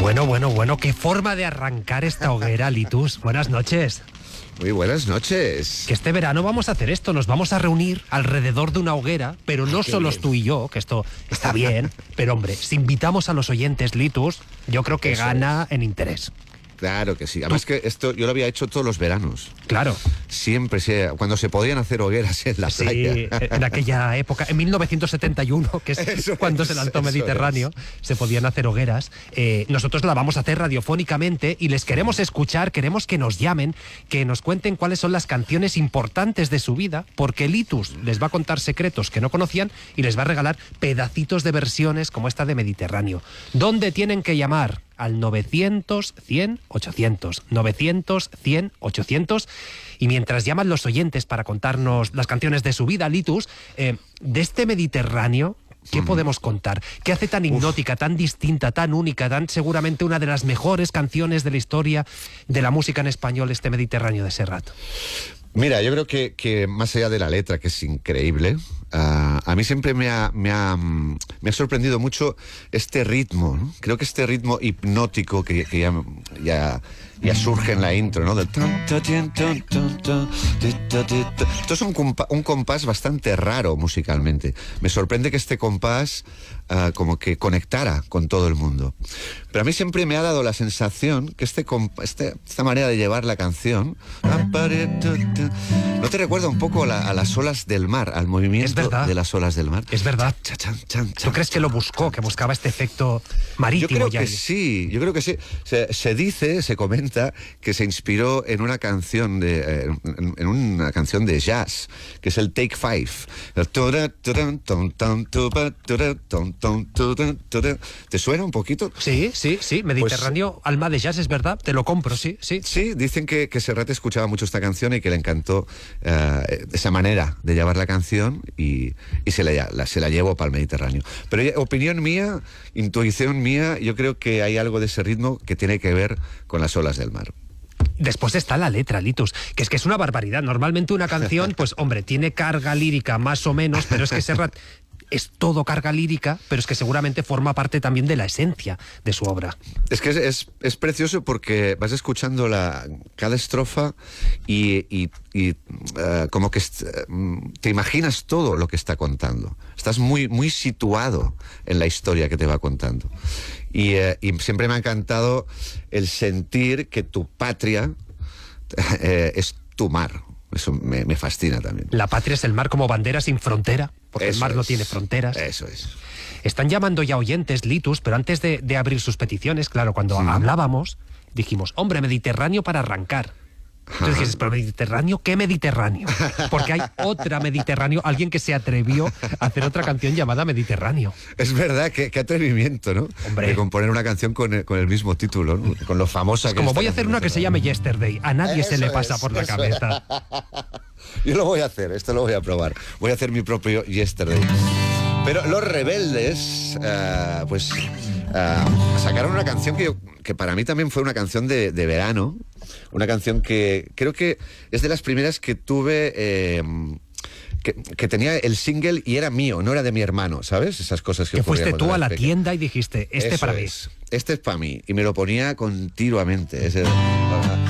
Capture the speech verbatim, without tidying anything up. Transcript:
Bueno, bueno, bueno, qué forma de arrancar esta hoguera, Litus. Buenas noches. Muy buenas noches. Que este verano vamos a hacer esto, nos vamos a reunir alrededor de una hoguera, pero no solo tú y yo, que esto está bien, pero hombre, si invitamos a los oyentes, Litus, yo creo que Eso gana es. en interés. Claro que sí. Además que esto yo lo había hecho todos los veranos. Claro. Siempre, se, cuando se podían hacer hogueras en la Sí, playa. en aquella época, en mil novecientos setenta y uno, que es Eso cuando es, se lanzó eso Mediterráneo, se podían hacer hogueras. Eh, nosotros la vamos a hacer radiofónicamente y les queremos escuchar, queremos que nos llamen, que nos cuenten cuáles son las canciones importantes de su vida, porque Litus les va a contar secretos que no conocían y les va a regalar pedacitos de versiones como esta de Mediterráneo. ¿Dónde tienen que llamar? Al novecientos, cien, ochocientos. novecientos, cien, ochocientos. Y mientras llaman los oyentes para contarnos las canciones de su vida, Litus, eh, de este Mediterráneo, ¿qué mm. podemos contar? ¿Qué hace tan hipnótica, Uf. tan distinta, tan única, tan seguramente una de las mejores canciones de la historia de la música en español, este Mediterráneo de Serrat? Mira, yo creo que, que más allá de la letra, que es increíble, uh, a mí siempre me ha, me, ha, me ha sorprendido mucho este ritmo, ¿no? Creo que este ritmo hipnótico que, que ya, ya, ya surge en la intro, ¿no? Del Esto es un, compa un compás bastante raro musicalmente. Me sorprende que este compás uh, como que conectara con todo el mundo. Pero a mí siempre me ha dado la sensación que este, este esta manera de llevar la canción... ¿No te recuerda un poco a, la, a las olas del mar, al movimiento de las olas del mar? Es verdad. Chan, chan, chan, ¿Tú crees que lo buscó, que buscaba este efecto marítimo? Yo creo ya que sí, yo creo que sí. Se, se dice, se comenta que se inspiró en una canción de, eh, en, en una canción de jazz, que es el Take Five. ¿Te suena un poquito? Sí, sí, sí. Mediterráneo, pues, alma de jazz, es verdad. Te lo compro, sí, sí. Sí, dicen que, que Serrat escuchaba mucho esta canción y que le encantó uh, esa manera de llevar la canción y, y se, la, la, se la llevó para el Mediterráneo. Pero opinión mía, intuición mía, yo creo que hay algo de ese ritmo que tiene que ver con las olas del mar. Después está la letra, Litus, que es que es una barbaridad. Normalmente una canción, pues hombre, tiene carga lírica más o menos, pero es que Serrat es todo carga lírica, pero es que seguramente forma parte también de la esencia de su obra. Es que es, es, es precioso porque vas escuchando la, cada estrofa y, y, y uh, como que uh, te imaginas todo lo que está contando. Estás muy, muy situado en la historia que te va contando. Y, uh, y siempre me ha encantado el sentir que tu patria uh, es tu mar. Eso me, me fascina también. La patria es el mar como bandera sin frontera, porque eso el mar es, no tiene fronteras. Eso es. Están llamando ya oyentes, Litus, pero antes de, de abrir sus peticiones, claro, cuando mm. hablábamos, dijimos, hombre, Mediterráneo para arrancar. Tú dijiste, pero Mediterráneo, ¿qué Mediterráneo? Porque hay otra Mediterráneo, alguien que se atrevió a hacer otra canción llamada Mediterráneo. Es verdad, qué, qué atrevimiento, ¿no? Hombre. De componer una canción con el, con el mismo título, ¿no? Con lo famosa es que como es. Voy a hacer una que se llame Yesterday. A nadie eso se le pasa es, por la cabeza. Es. Yo lo voy a hacer, esto lo voy a probar. Voy a hacer mi propio Yesterday. Pero los Rebeldes, uh, pues, uh, sacaron una canción que, yo, que para mí también fue una canción de, de verano. Una canción que creo que es de las primeras que tuve, eh, que, que tenía el single y era mío, no era de mi hermano, ¿sabes? Esas cosas que Que fuiste tú a la pequeño. tienda y dijiste, este Eso para es. mí. Este es para mí. Y me lo ponía continuamente. Ese,